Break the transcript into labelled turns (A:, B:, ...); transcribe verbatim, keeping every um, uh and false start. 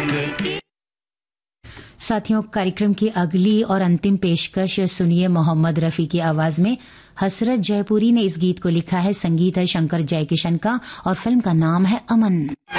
A: साथियों, कार्यक्रम की अगली और अंतिम पेशकश सुनिए मोहम्मद रफी की आवाज में। हसरत जयपुरी ने इस गीत को लिखा है, संगीत है शंकर जयकिशन का और फिल्म का नाम है अमन।